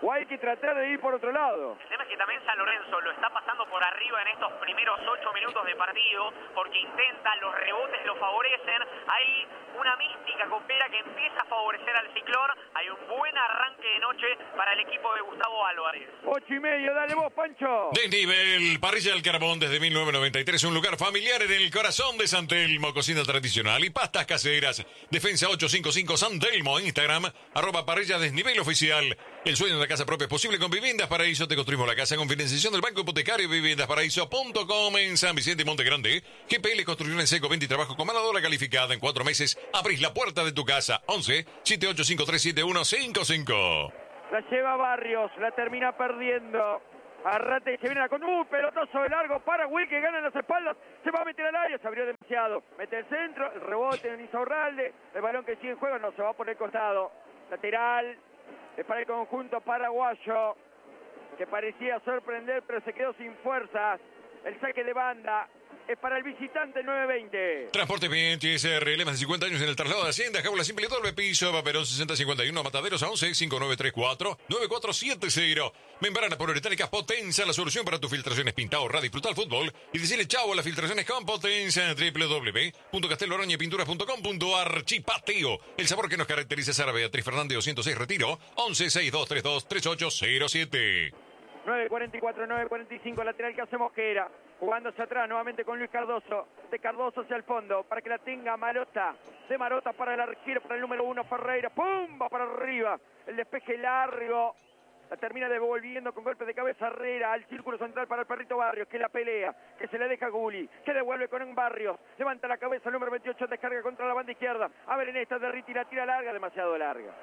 o hay que tratar de ir por otro lado. El tema es que también San Lorenzo lo está pasando por arriba en estos primeros 8 minutos de partido, porque intenta, los rebotes lo favorecen, hay una mística copera que empieza a favorecer al Ciclón, hay un buen arranque de noche para el equipo de Gustavo Álvarez. 8:30, dale vos, Pancho. Desnivel, Parrilla del Carbón desde 1993, un lugar familiar en el corazón de San Telmo, cocina tradicional y pastas caseras. Defensa 855 San Telmo, Instagram, @Parrilla Desnivel Oficial. El sueño de la casa propia es posible con Viviendas Paraíso. Te construimos la casa con financiación del Banco Hipotecario Viviendasparaíso.com en San Vicente y Monte Grande. GPL Construcción en Seco, venta y trabajo con mano de obra calificada. En 4 meses abrís la puerta de tu casa. 11 78537155. La lleva Barrios, la termina perdiendo. Arrate, se viene la con pelotazo de largo para Will, que gana en las espaldas. Se va a meter al área, se abrió demasiado. Mete el centro, el rebote en Insaurralde. El balón que sigue en juego, no se va por el costado. Lateral, es para el conjunto paraguayo, que parecía sorprender, pero se quedó sin fuerzas. El saque de banda es para el visitante 920. Transporte bien, TSRL, más de 50 años en el traslado de Hacienda, Jaula Simple y Doble Piso, Vaperón 6051, Mataderos a 11 5934 9470. Membrana poliuretánica Potenza, la solución para tus filtraciones. Pinta, ahorra, disfruta el fútbol y decirle chau a las filtraciones con Potenza. www.casteloroña.pinturas.com.ar. Chipateo, el sabor que nos caracteriza. Sara Beatriz Fernández 206 Retiro, 11 6232 3807. 9.44, 9.45, lateral que hace Mosquera, jugándose atrás nuevamente con Luis Cardoso, de Cardoso hacia el fondo, para que la tenga Marota, de Marota para el arquero, para el número 1 Ferreira, ¡pum! Va para arriba, el despeje largo, la termina devolviendo con golpe de cabeza Herrera al círculo central para el perrito Barrios, que la pelea, que se le deja a Guli, que devuelve con un Barrios, levanta la cabeza el número 28, descarga contra la banda izquierda, a ver en esta Derriti, la tira larga, demasiado larga.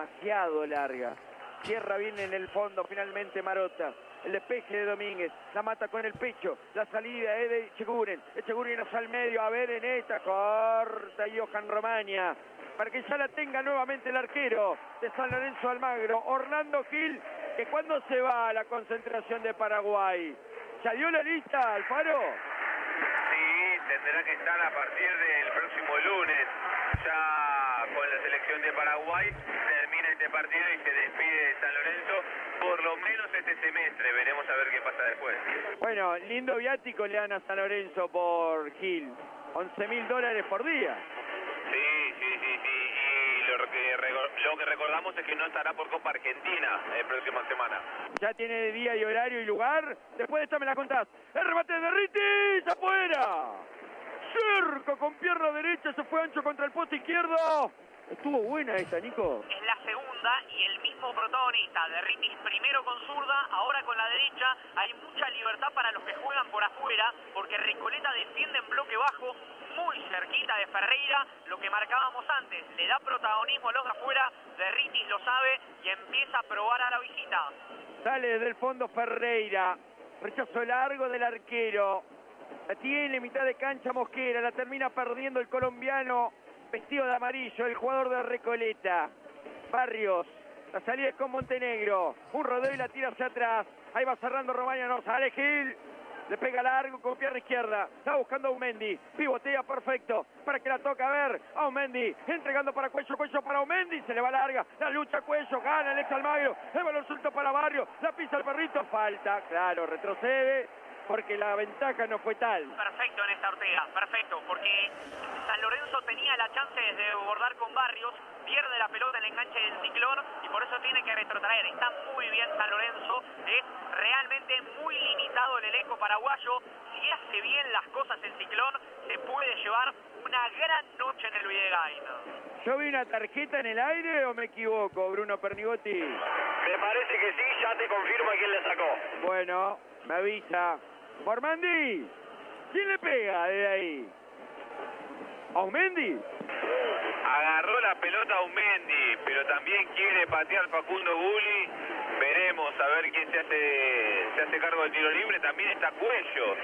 Cierra bien en el fondo finalmente Marota. El despeje de Domínguez. La mata con el pecho. La salida es de Echeguren. Echeguren hacia el medio. A ver en esta. Corta Johan Romaña. Para que ya la tenga nuevamente el arquero de San Lorenzo Almagro. Orlando Gil. Que cuando se va a la concentración de Paraguay. ¿Ya dio la lista, Alfaro? Sí, tendrá que estar a partir del próximo lunes. Ya con la selección de Paraguay termina este partido y se despide de San Lorenzo, por lo menos este semestre. Veremos a ver qué pasa después. Bueno, lindo viático le dan a San Lorenzo por Gil. $11.000 por día. Sí. Y lo que recordamos es que no estará por Copa Argentina la próxima semana. Ya tiene día y horario y lugar. Después de esta me la contás. El remate de Derriti, afuera. Cerco con pierna derecha, se fue ancho contra el poste izquierdo. Estuvo buena esta, Nico. Es la segunda y el mismo protagonista. Derritis primero con zurda, ahora con la derecha. Hay mucha libertad para los que juegan por afuera, porque Recoleta defiende en bloque bajo, muy cerquita de Ferreira, lo que marcábamos antes. Le da protagonismo a los de afuera, Derritis lo sabe y empieza a probar a la visita. Sale desde el fondo Ferreira. Rechazo largo del arquero. La tiene mitad de cancha Mosquera, la termina perdiendo el colombiano vestido de amarillo, el jugador de Recoleta. Barrios, la salida es con Montenegro, un rodeo y la tira hacia atrás. Ahí va cerrando Romaña, no sale Gil. Le pega largo con pierna izquierda. Está buscando a Aumendi. Pivotea perfecto. Para que la toque a ver. Aumendi. Entregando para Cuello. Cuello para Aumendi. Se le va larga. La lucha Cuello. Gana el ex Almagro. El balón suelto para Barrio. La pisa el perrito. Falta. Claro, retrocede. Porque la ventaja no fue tal. Perfecto en esta Ortega. Perfecto. Porque San Lorenzo tenía la chance de desbordar con Barrios. Pierde la pelota en el enganche del Ciclón y por eso tiene que retrotraer. Está muy bien San Lorenzo, es realmente muy limitado el elenco paraguayo. Si hace bien las cosas el Ciclón, se puede llevar una gran noche en el Videgain. ¿Yo vi una tarjeta en el aire o me equivoco, Bruno Pernigotti? Me parece que sí, ya te confirma quién le sacó. Bueno, me avisa. Mormandi, ¿quién le pega de ahí? ¿Aumendi? Agarró la pelota a Aumendi, pero también quiere patear Facundo Guli. Veremos a ver quién se hace cargo del tiro libre. También está Cuello.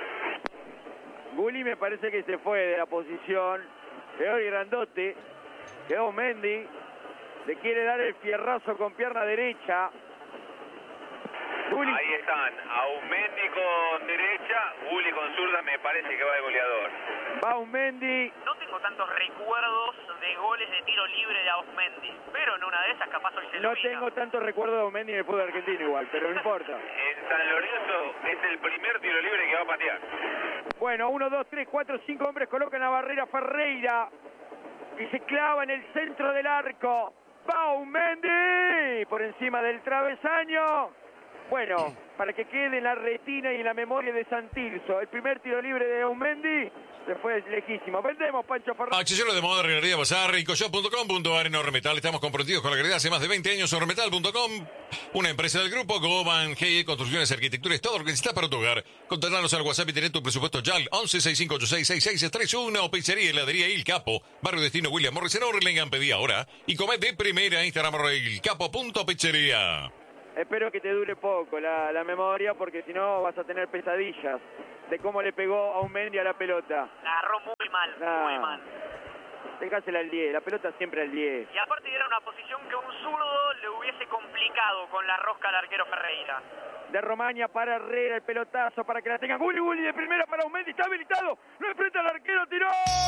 Guli me parece que se fue de la posición. Quedó el grandote. Quedó Aumendi. Le quiere dar el fierrazo con pierna derecha. Gulli. Ahí están, Aumendi con derecha, Gulli con zurda, me parece que va de goleador. Va Aumendi. No tengo tantos recuerdos de goles de tiro libre de Ausmendi, pero en una de esas capaz hoy se No ilumina. tengo tanto recuerdo de Aumendi en el fútbol argentino igual, pero no importa. En San Lorenzo es el primer tiro libre que va a patear. Bueno, 1, 2, 3, 4, 5 hombres colocan la barrera Ferreira y se clava en el centro del arco. Va Aumendi por encima del travesaño. Bueno, para que quede en la retina y en la memoria de Santilso, el primer tiro libre de Aumendi se fue lejísimo. Vendemos, Pancho Ferreira. Accesorios de moda, regalería, bazar, ricoshop.com.ar en Ormetal. Estamos comprometidos con la calidad hace más de 20 años. Ormetal.com, una empresa del grupo Goban, GE, construcciones, arquitectura, es todo lo que necesitas para tu hogar. Contáctanos al WhatsApp y tener tu presupuesto ya al 1165866631 o pizzería heladería Il Capo, barrio destino William Morris en Orlengan. Pedí ahora y come de primera. Instagram ilcapo.pizzería. Espero que te dure poco la memoria, porque si no vas a tener pesadillas de cómo le pegó a Aumendi a la pelota. La agarró muy mal, muy mal. Dejásela al 10, la pelota siempre al 10. Y aparte era una posición que un zurdo le hubiese complicado con la rosca al arquero Ferreira. De Romaña para Herrera, el pelotazo para que la tenga Gulli de primera para Aumendi, está habilitado, lo enfrenta al arquero, tiró.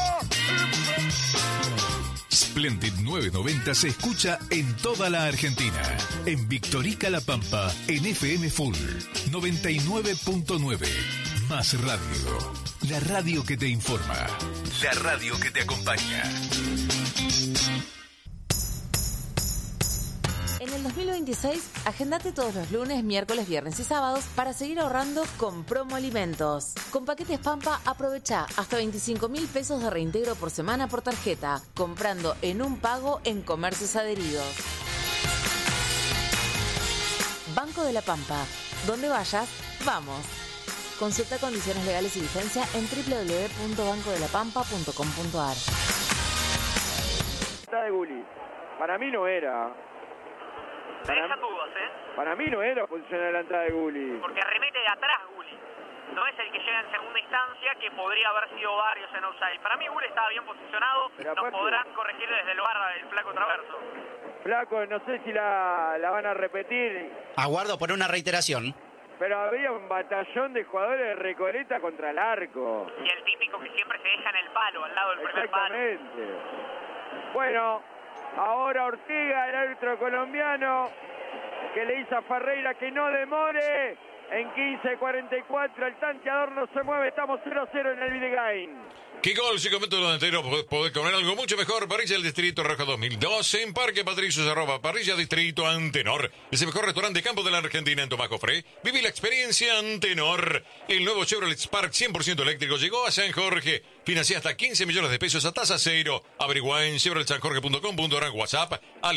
Splendid 990 se escucha en toda la Argentina. En Victorica La Pampa, en FM Full 99.9. Más radio. La radio que te informa. La radio que te acompaña. En el 2026, agendate todos los lunes, miércoles, viernes y sábados para seguir ahorrando con Promo Alimentos. Con paquetes Pampa, aprovecha hasta 25.000 pesos de reintegro por semana por tarjeta, comprando en un pago en comercios adheridos. Banco de la Pampa. Donde vayas, vamos. Consulta condiciones legales y vigencia en www.bancodelapampa.com.ar. Está de Gulli. Para mí no era. Me dejan dudas, Para mí no era posición adelantada de Gulli. porque remete de atrás Gulli. No es el que llega en segunda instancia, que podría haber sido varios en offside. Para mí Gulli estaba bien posicionado, Pero nos aparte- podrán corregir desde el bar el flaco Traverso. Flaco, no sé si la van a repetir, Aguardo por una reiteración. pero había un batallón de jugadores de Recoleta contra el arco. Y el típico que siempre se deja en el palo, al lado del primer palo. Exactamente. Bueno, ahora Ortega, el árbitro colombiano, que le dice a Ferreira que no demore. En 15:44 el tanteador no se mueve, estamos 0-0 en el Videgain. ¿Qué gol? Si comento lo entero, podés comer algo mucho mejor. Parrilla del Distrito Roja 2012 en Parque Patricios, @ Parrilla Distrito Antenor. Es el mejor restaurante de campo de la Argentina en Tomás Jofré. Viví la experiencia Antenor. El nuevo Chevrolet Spark 100% eléctrico llegó a San Jorge. Financia hasta 15 millones de pesos a tasa cero. Averigua en chevroletsanjorge.com.ar, WhatsApp al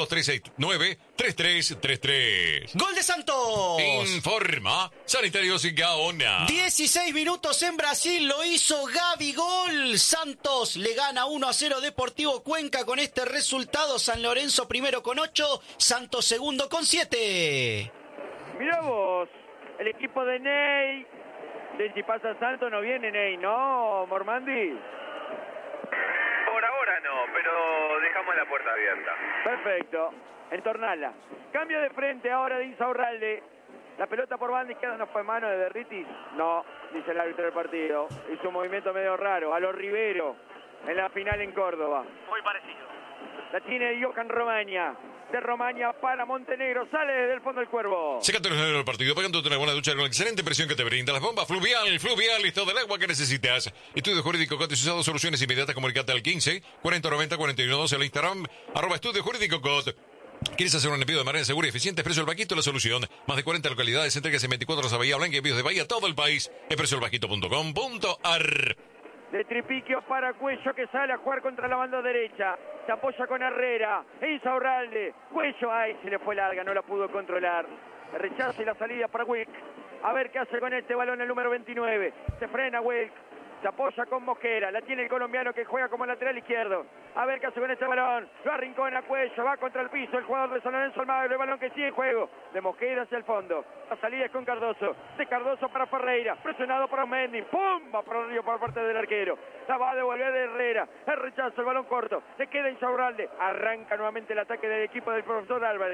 112369-3333. ¡Gol de Santos! Informa Sanitarios y Gaona. 16 minutos en Brasil, lo hizo Gabigol. Santos le gana 1-0 Deportivo Cuenca con este resultado. San Lorenzo primero con 8, Santos segundo con 7. Mirá vos, el equipo de Ney. De si pasa Santos no viene Ney, ¿no, Mormandi? Por ahora no, pero dejamos la puerta abierta. Perfecto, entornala. Cambio de frente ahora de Insaurralde. La pelota por banda izquierda no fue mano de Derritis. No, dice el árbitro del partido. Hizo un movimiento medio raro, a los Rivero, en la final en Córdoba. Muy parecido. La tiene Johan Romaña. De Romaña para Montenegro, sale desde el fondo del Cuervo. Secate los nervios del partido, pegándote una buena ducha con la excelente presión que te brinda las bombas fluvial y todo el agua que necesitas. Estudio Jurídico COT y sus dados, soluciones inmediatas, comunicate al 15 4090 4112 al Instagram, @Estudio Jurídico COT. ¿Quieres hacer un envío de manera segura y eficiente? Expreso El Vaquito, la solución. Más de 40 localidades, entregas en 24 horas a Bahía Blanca y envíos de Bahía a todo el país. expresoelvaquito.com.ar. De Tripiquio para Cuello, que sale a jugar contra la banda derecha. Se apoya con Herrera. Insaurralde. Cuello, ay, se le fue larga, no la pudo controlar. Rechaza y la salida para Wilk. A ver qué hace con este balón el número 29. Se frena Wilk. Se apoya con Mosquera. La tiene el colombiano que juega como lateral izquierdo. A ver qué hace con este balón. Lo arrincona Cuello. Va contra el piso el jugador de San Lorenzo Almagro. El balón que sigue en juego. De Mosquera hacia el fondo. La salida es con Cardoso. De Cardoso para Ferreira. Presionado por Aumendi. ¡Pum! Va por arriba por parte del arquero. La va a devolver de Herrera. El rechazo, el balón corto. Se queda Insaurralde. Arranca nuevamente el ataque del equipo del profesor Álvarez.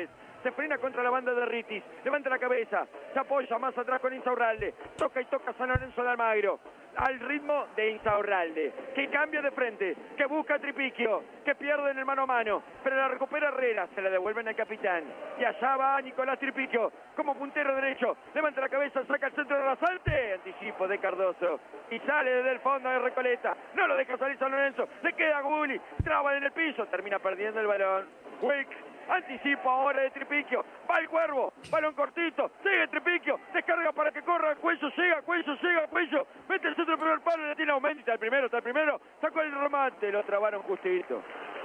Se frena contra la banda de Ritis. Levanta la cabeza. Se apoya más atrás con Insaurralde. Toca y toca San Lorenzo de Almagro. Al ritmo de Insaurralde, que cambia de frente, que busca a Tripiquio, que pierde en el mano a mano, pero la recupera Herrera, se la devuelven al capitán. Y allá va Nicolás Tripiquio, como puntero derecho, levanta la cabeza, saca el centro de rasante, anticipo de Cardoso, y sale desde el fondo de Recoleta, no lo deja salir San Lorenzo, le queda Gulli, traba en el piso, termina perdiendo el balón. Wick. Anticipo ahora de Tripiquio. Va el Cuervo. Balón cortito. Sigue Tripiquio. Descarga para que corra. Cuello llega. Mete el centro del primer palo. Le tiene Aumendi. Está el primero. Sacó el remate. Lo trabaron justito.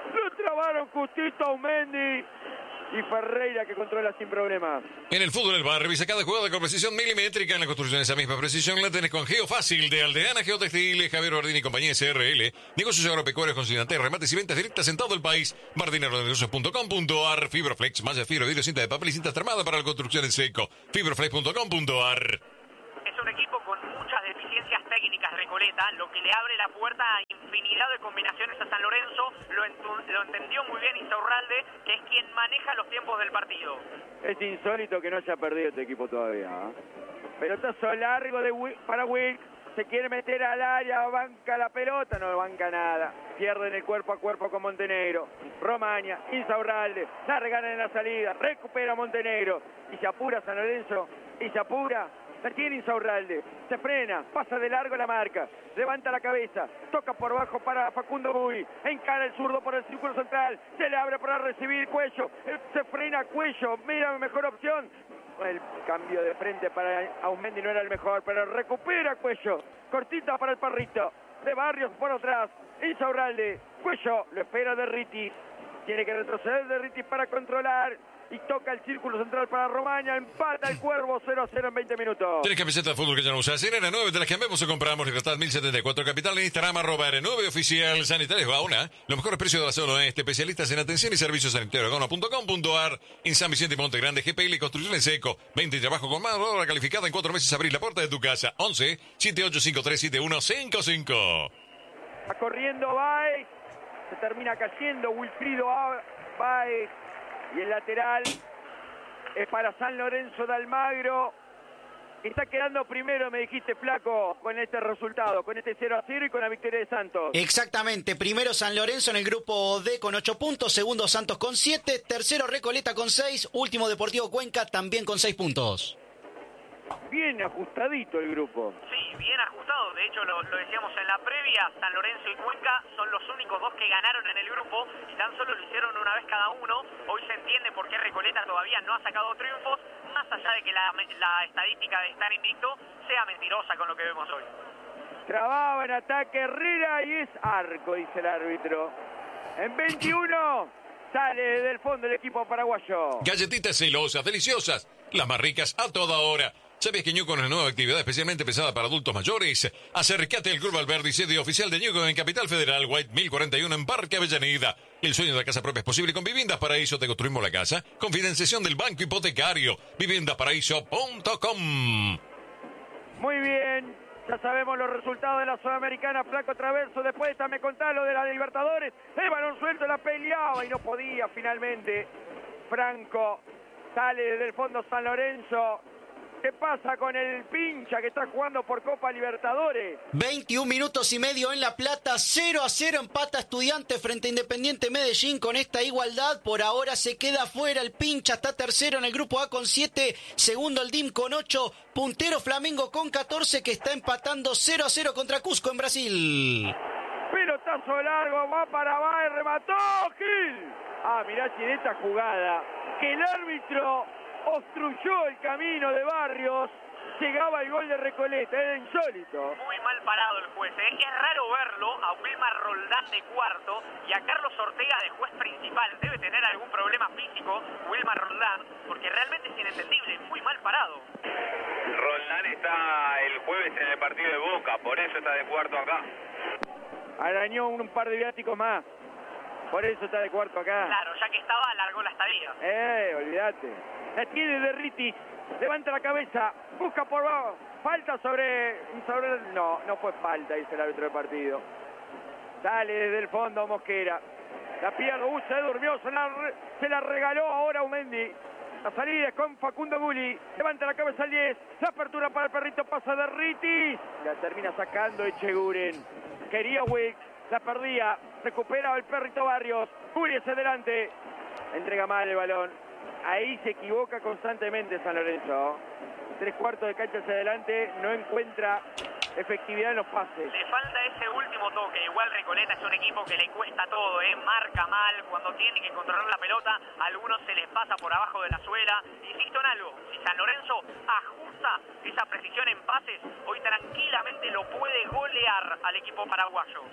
Aumendi. Y Ferreira que controla sin problemas. En el fútbol del bar, revisa cada jugada con precisión milimétrica. En la construcción esa misma precisión la tenés con Geofácil de Aldeana Geotextiles, Javier Bardini y compañía SRL. Negocios agropecuarios con remates y ventas directas en todo el país. bardinaronegocios.com.ar. Fibroflex, malla, fibra, vidrio, cinta de papel y cinta termada para la construcción en seco. Fibroflex.com.ar. Es un equipo con muchas deficiencias técnicas, Recoleta, lo que le abre la puerta a infinidad de combinaciones a San Lorenzo. Lo entendió muy bien Insaurralde, que es quien maneja los tiempos del partido. Es insólito que no haya perdido este equipo todavía, ¿eh? Pelotazo largo para Wilk. Se quiere meter al área, banca la pelota, no banca nada. Pierden el cuerpo a cuerpo con Montenegro. Romaña, Insaurralde, la regalan en la salida, recupera Montenegro. Y se apura San Lorenzo, la tiene Insaurralde, se frena, pasa de largo la marca, levanta la cabeza, toca por bajo para Facundo Gui, encara el zurdo por el círculo central, se le abre para recibir Cuello, se frena Cuello, mira mejor opción. El cambio de frente para Aumendi no era el mejor, pero recupera Cuello, cortita para el Parrito, de Barrios por atrás, Insaurralde, Cuello, lo espera de Ritis, tiene que retroceder de Ritis para controlar. Y toca el círculo central para Romaña. Empata el Cuervo 0-0 en 20 minutos. ¿Tienes camiseta de fútbol que ya no usas? En R9 te las cambiamos o compramos. Libertad 1074 Capital en Instagram @R9 Oficial Sanitarios Gaona. Los mejores precios de la zona oeste. Especialistas en atención y servicios sanitarios. Gaona.com.ar. En San Vicente y Monte Grande. GPL Construcción en Seco. 20 y trabajo con mano de obra calificada. En 4 meses abrir la puerta de tu casa. 11 78537155. Está corriendo Baez. Se termina cayendo Wilfrido Baez. Y el lateral es para San Lorenzo de Almagro. Está quedando primero, me dijiste, Flaco, con este resultado, con este 0-0 y con la victoria de Santos. Exactamente. Primero San Lorenzo en el grupo D con 8 puntos. Segundo Santos con 7. Tercero Recoleta con 6. Último Deportivo Cuenca también con 6 puntos. Bien ajustadito el grupo. Sí, bien ajustado. De hecho, lo decíamos en la previa, San Lorenzo y Cuenca son los únicos dos que ganaron en el grupo y tan solo lo hicieron una vez cada uno. Hoy se entiende por qué Recoleta todavía no ha sacado triunfos, más allá de que la estadística de estar invicto sea mentirosa con lo que vemos hoy. Trababa en ataque Herrera y es arco, dice el árbitro. En 21 sale del fondo el equipo paraguayo. Galletitas celosas, deliciosas, las más ricas a toda hora. ¿Sabes que Ñuco es una nueva actividad especialmente pensada para adultos mayores? Acércate al Club Alberdi, sede oficial de Ñuco en Capital Federal, White 1041 en Parque Avellaneda. El sueño de la casa propia es posible con Viviendas Paraíso. Te construimos la casa con financiación del Banco Hipotecario. Viviendasparaíso.com. Muy bien, ya sabemos los resultados de la Sudamericana. Flaco Traverso, después me contá lo de la de Libertadores. El balón suelto la peleaba y no podía finalmente. Franco sale desde el fondo San Lorenzo. ¿Qué pasa con el Pincha que está jugando por Copa Libertadores? 21 minutos y medio en La Plata, 0-0 empata Estudiantes frente a Independiente Medellín con esta igualdad. Por ahora se queda fuera el Pincha, está tercero en el grupo A con 7, segundo el DIM con 8, puntero Flamengo con 14 que está empatando 0-0 contra Cusco en Brasil. Pelotazo largo, va para Baez, remató Gil. Mirá si en esta jugada que el árbitro obstruyó el camino de Barrios, llegaba el gol de Recoleta, era insólito. Muy mal parado el juez, ¿eh? Es raro verlo a Wilmar Roldán de cuarto y a Carlos Ortega de juez principal. Debe tener algún problema físico Wilmar Roldán, porque realmente es inentendible, muy mal parado. Roldán está el jueves en el partido de Boca, por eso está de cuarto acá. Arañó un par de viáticos más, por eso está de cuarto acá. Claro, ya que estaba, alargó la estadía. Olvídate. La tiene de Ritis, levanta la cabeza, busca por abajo, falta sobre... No fue falta, dice el árbitro del partido. Sale desde el fondo Mosquera, la pierde, se durmió, se la regaló ahora Aumendi. La salida es con Facundo Gulli. Levanta la cabeza al 10. La apertura para el perrito. Pasa de Ritis. La termina sacando Echeguren. Quería Wicks. La perdía. Recupera el perrito Barrios. Gulli hacia adelante. Entrega mal el balón. Ahí se equivoca constantemente San Lorenzo. 3/4 de cancha hacia adelante. No encuentra efectividad en los pases. Le falta ese último toque. Igual Recoleta es un equipo que le cuesta todo, marca mal cuando tiene que controlar la pelota. A algunos se les pasa por abajo de la suela. Insisto en algo, si San Lorenzo ajusta esa precisión en pases, hoy tranquilamente lo puede golear al equipo paraguayo.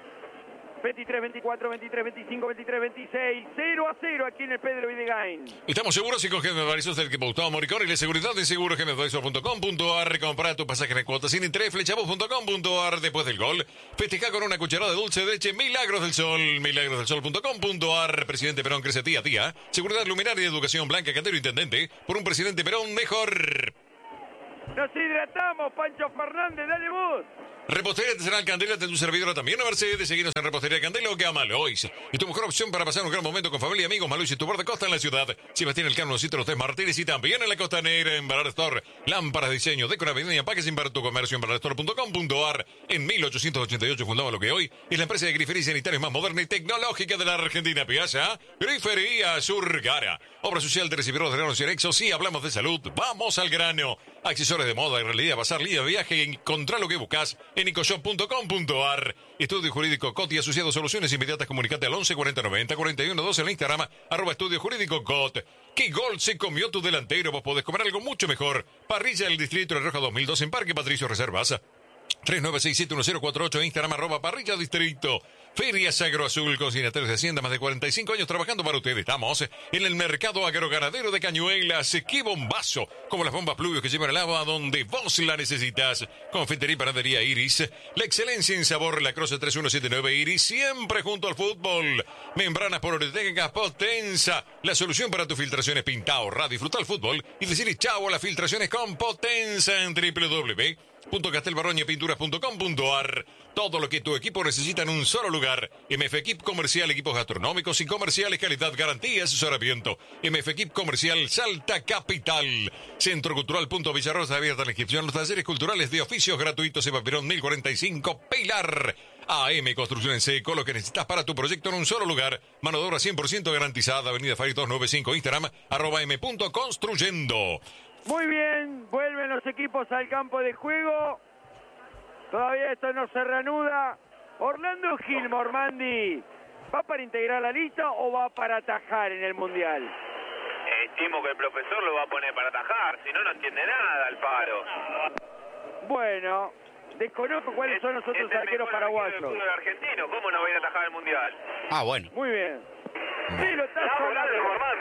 23-24, 23-25, 23-26, 0-0 aquí en el Pedro Videgain. Estamos seguros y con General Advisors del equipo Gustavo Moricón y la seguridad de segurogeneradvisor.com.ar. Compra tu pasaje en cuotas sin interés, flechabus.com.ar. Después del gol, festeja con una cucharada de dulce de leche Milagros del Sol, milagrosdelsol.com.ar. Presidente Perón crece tía a tía. Seguridad luminaria y educación blanca, Cantero Intendente. Por un presidente Perón mejor. Nos hidratamos, Pancho Fernández, dale vos. Repostería Artesanal Candela de tu servidora también a Mercedes. Seguinos en Repostería Candela o que Malois. Y tu mejor opción para pasar un gran momento con familia y amigos. Malois y tu bar de costa en la ciudad. Sebastián Elcano, Citro, los Tres Martínez y también en la costanera en Barar Store. Lámparas de diseño, decoración y empaques para tu comercio en bararstore.com.ar. En 1888 fundamos lo que hoy es la empresa de grifería y sanitarios más moderna y tecnológica de la Argentina. Piazza Grifería Surgara. Obra social de recibidores de granos y anexos. Si hablamos de salud, vamos al grano. Accesorios de moda y realidad, bazar, línea de viaje. Encontrá lo que buscas en ecoshop.com.ar. Estudio Jurídico COT y Asociados Soluciones Inmediatas. Comunicate al 11 40 90 41 12 en el Instagram, @Estudio Jurídico COT. ¿Qué gol se comió tu delantero? Vos podés comer algo mucho mejor. Parrilla del Distrito de Roja 2002 en Parque Patricio Reservas. 39671048 Instagram, @Parrilla Distrito. Ferias Agroazul, consignatarios de Hacienda, más de 45 años trabajando para ustedes. Estamos en el mercado agroganadero de Cañuelas. ¡Qué bombazo! Como las bombas pluvios que llevan el agua donde vos la necesitas. Confitería y panadería Iris. La excelencia en sabor, la Croce 3179 Iris. Siempre junto al fútbol. Membranas por Ortega Potenza. La solución para tus filtraciones. Pinta, ahorra, disfruta el fútbol y decirle chao a las filtraciones con Potenza en www.castelbarroñapinturas.com.ar. Todo lo que tu equipo necesita en un solo lugar. MF Equip Comercial, equipos gastronómicos y comerciales, calidad, garantía, asesoramiento. MF Equip Comercial Salta Capital. Centro Cultural Villarrosa, abierta la inscripción. Los talleres culturales de oficios gratuitos. Eva Perón 1045 Pilar. AM Construcción en Seco, lo que necesitas para tu proyecto en un solo lugar. Mano de obra 100% garantizada. Avenida Fari 295, Instagram, @m.construyendo. Muy bien, vuelven los equipos al campo de juego. Todavía esto no se reanuda. Orlando Gil Mormandi, ¿va para integrar la lista o va para atajar en el Mundial? Estimo que el profesor lo va a poner para atajar, si no, no entiende nada Alfaro. Bueno, desconozco cuáles son los otros arqueros paraguayos. El argentino, ¿cómo no va a ir a atajar el Mundial? Ah, bueno. Muy bien. Pelotazo moral de Mormandi,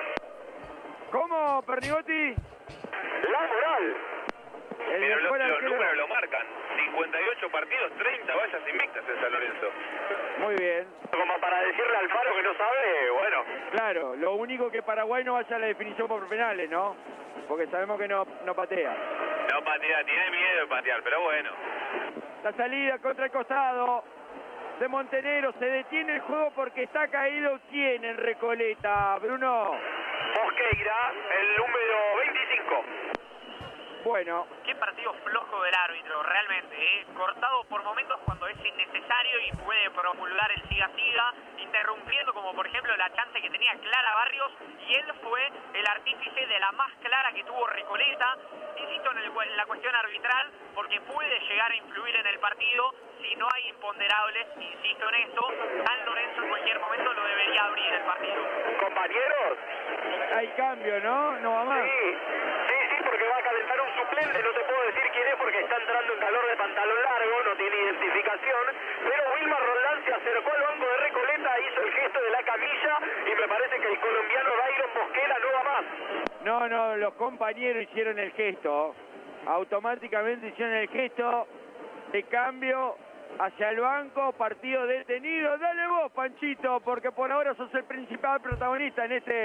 ¿Cómo, Pernigotti? La moral. Mira, los números lo marcan. 58 partidos, 30 vallas invictas en San Lorenzo. Muy bien. Como para decirle al Faro que no sabe, bueno. Claro, lo único que Paraguay no vaya a la definición por penales, ¿no? Porque sabemos que no patea. No patea, tiene miedo de patear, pero bueno. La salida contra el costado de Montenegro. Se detiene el juego porque está caído. ¿Quién en Recoleta, Bruno? Mosqueira, el número 25. Bueno. Qué partido flojo del árbitro, realmente, cortado por momentos cuando es innecesario y puede promulgar el siga-siga, interrumpiendo como por ejemplo la chance que tenía Clara Barrios, y él fue el artífice de la más clara que tuvo Recoleta. Insisto en la cuestión arbitral, porque puede llegar a influir en el partido si no hay imponderables. Insisto en esto, San Lorenzo en cualquier momento lo debería abrir el partido. Compañeros. Hay cambio, ¿no? No va más. Sí, porque va a calentar un suplente, no te puedo decir quién es porque está entrando en calor de pantalón largo, no tiene identificación, pero Wilmar Roldán se acercó al banco de Recoleta, hizo el gesto de la camilla y me parece que el colombiano Dairon Mosquera no va más. No, los compañeros hicieron el gesto, automáticamente hicieron el gesto de cambio hacia el banco, partido detenido. Dale vos, Panchito, porque por ahora sos el principal protagonista en este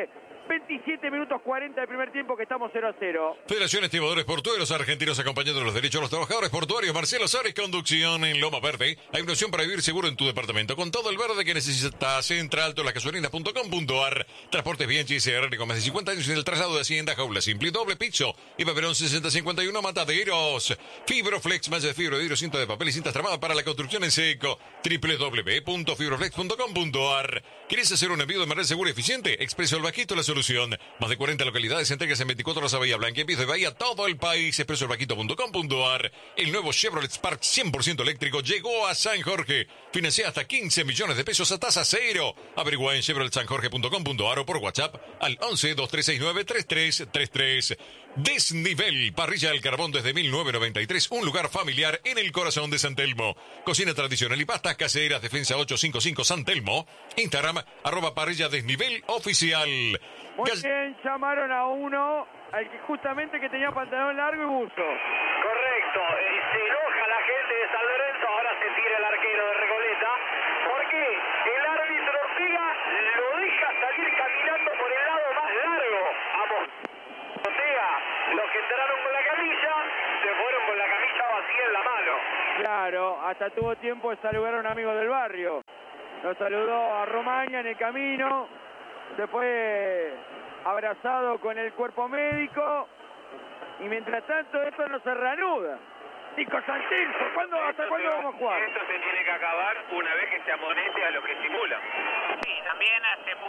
27 minutos 40 del primer tiempo, que estamos 0-0. Federación Estibadores Portuarios Argentinos, acompañando los derechos de los trabajadores portuarios. Marcelo Sárez, conducción en Loma Verde. Hay una opción para vivir seguro en tu departamento, con todo el verde que necesitas. Entra altolasgasolinas.com.ar. Transportes Bianchi CR con más de 50 años en el traslado de Hacienda, Jaula Simple, doble piso y Paperón 6051 Mataderos. Fibroflex, malla de fibra de vidrio, cinta de papel y cintas tramadas para la construcción en seco. www.fibroflex.com.ar. ¿Quieres hacer un envío de manera segura y eficiente? Expreso El Bajito, la solución. Más de 40 localidades, entregas en 24 horas a Bahía Blanca, envíos de Bahía a todo el país. expresoelbajito.com.ar. El nuevo Chevrolet Spark 100% eléctrico llegó a San Jorge. Financia hasta 15 millones de pesos a tasa cero. Averigua en chevroletsanjorge.com.ar o por WhatsApp al 11-2369-3333. Desnivel, parrilla del carbón desde 1993, un lugar familiar en el corazón de San Telmo. Cocina tradicional y pastas caseras, Defensa 855 San Telmo. Instagram, @parrilla desnivel oficial. Muy bien, llamaron a uno, al que justamente que tenía pantalón largo y buzo. Correcto, se enoja la gente de San Lorenzo, ahora se tira el arquero de Recoleta, porque el árbitro Ortega lo deja salir caminando por el lado más largo. Vamos, Ortega, los que entraron con la camilla, se fueron con la camilla vacía en la mano. Claro, hasta tuvo tiempo de saludar a un amigo del barrio. Lo saludó a Romaña en el camino, se fue abrazado con el cuerpo médico y mientras tanto esto no se reanuda. Nico Santilso, ¿hasta cuándo vamos a jugar? Esto se tiene que acabar una vez que se amoneste a los que simulan. Sí, también se